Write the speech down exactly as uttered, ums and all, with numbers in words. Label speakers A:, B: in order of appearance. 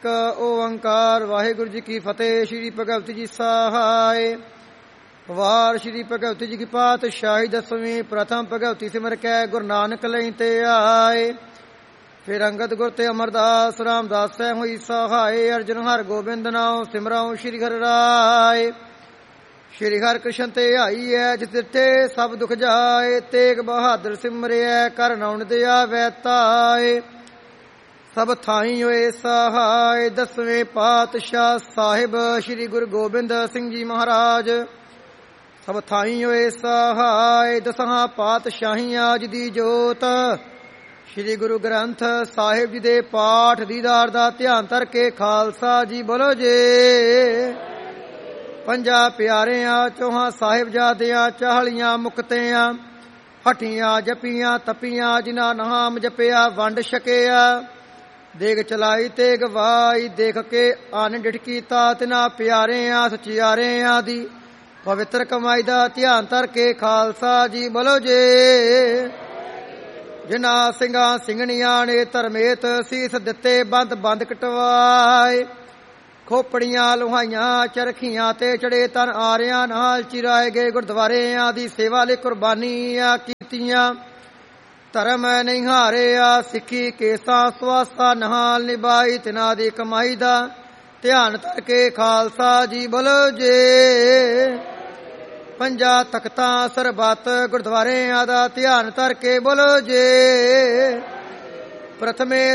A: ਇੱਕ ਓੰਕਾਰ ਵਾਹਿਗੁਰੂ ਜੀ ਕੀ ਫਤਿਹ। ਸ਼੍ਰੀ ਭਗਵਤੀ ਜੀ ਸਹਾਇ। ਵਾਰ ਸ਼੍ਰੀ ਭਗਵਤੀ ਜੀ ਕੀ ਪਾਤਸ਼ਾਹੀ ਦਸਵੀਂ। ਪ੍ਰਥਮ ਭਗਵਤੀ ਸਿਮਰ ਕੈ ਗੁਰੂ ਨਾਨਕ ਲਈ ਤੇ ਆਏ। ਫਿਰ ਅੰਗਦ ਗੁਰ ਤੇ ਅਮਰਦਾਸ ਰਾਮਦਾਸ ਸੈ ਹੋਈ ਸਹਾਇ। ਅਰਜੁਨ ਹਰ ਗੋਬਿੰਦ ਨਾਉ ਸਿਮਰਾਉ ਸ਼੍ਰੀ ਹਰਿ ਰਾਏ। ਸ਼੍ਰੀ ਹਰਿ ਕ੍ਰਿਸ਼ਨ ਤੇ ਆਈ ਹੈ ਜਿਤ ਦਿੱਤੇ ਸਭ ਦੁਖ ਜਾਏ। ਤੇਗ ਬਹਾਦਰ ਸਿਮਰਿਐ ਕਰ ਨਾਉ ਦੇ ਆਵੈ ਤਾਏ। ਸਭ ਥਾਈ ਹੋਏ ਸਹਾਇ। ਦਸਵੇਂ ਪਾਤਸ਼ਾਹ ਸਾਹਿਬ ਸ਼੍ਰੀ ਗੁਰੂ ਗੋਬਿੰਦ ਸਿੰਘ ਜੀ ਮਹਾਰਾਜ। ਸਭ ਥਾਈ ਹੋਏ ਸਹਾਇ। ਦਸਾਂ ਪਾਤਸ਼ਾਹੀਆਂ ਜੀ ਦੀ ਜੋਤ ਸ਼੍ਰੀ ਗੁਰੂ ਗ੍ਰੰਥ ਸਾਹਿਬ ਜੀ ਦੇ ਪਾਠ ਦੀਦਾਰ ਦਾ ਧਿਆਨ ਧਰ ਕੇ ਖਾਲਸਾ ਜੀ ਬੋਲੋ ਜੇ। ਪੰਜਾਂ ਪਿਆਰਿਆਂ ਚੌਹਾਂ ਸਾਹਿਬਜ਼ਾਦਿਆਂ ਚਾਲੀਆਂ ਮੁਕਤਿਆਂ ਹੱਠੀਆਂ ਜਪੀਆਂ ਤਪੀਆਂ ਜਿਨ੍ਹਾਂ ਨਾਮ ਜਪਿਆ ਵੰਡ ਛਕਿਆ। ਦੇਗ ਚਲਾਈ ਤੇ ਗਵਾਈ ਦੇਖ ਕੇ ਅੰਨ ਡਿਠ ਕੀਤਾ ਤਿਨਾਂ ਪਿਆਰਿਆਂ ਸਚਿਆਰਿਆਂ ਦੀ ਪਵਿੱਤਰ ਕਮਾਈ ਦਾ ਧਿਆਨ ਧਰ ਕੇ ਖਾਲਸਾ ਜੀ ਬੋਲੋ ਜੇ। ਜਿਨ੍ਹਾਂ ਸਿੰਘਾਂ ਸਿੰਘਣੀਆਂ ਨੇ ਧਰਮੇਤ ਸੀਸ ਦਿੱਤੇ ਬੰਦ ਬੰਦ ਕਟਵਾਏ। ਖੋਪੜੀਆਂ ਲੁਹਾਈਆਂ ਚਰਖੀਆਂ ਤੇ ਚੜੇ ਤਨ ਆਰਿਆਂ ਨਾਲ ਚਿਰਾਏ ਗਏ ਗੁਰਦੁਆਰਿਆਂ ਦੀ ਸੇਵਾ ਲਈ ਕੁਰਬਾਨੀਆਂ ਕੀਤੀਆਂ। ਧਰਮ ਨਹੀਂ ਹਾਰਿਆ ਸਿੱਖੀ ਕੇਸਾਂ ਸਵਾਸਾਂ ਨਾਲ ਨਿਭਾਈ ਤਿਨਾਂ ਦੀ ਕਮਾਈ ਦਾ ਧਿਆਨ ਧਰ ਕੇ ਖਾਲਸਾ ਜੀ ਬੋਲੋ ਜੇ। ਪੰਜਾਂ ਤਖਤਾਂ ਸਰਬੱਤ ਗੁਰਦੁਆਰਿਆਂ ਦਾ ਧਿਆਨ ਧਰ ਕੇ ਬੋਲੋ ਜੇ। ਪ੍ਰਥਮੇ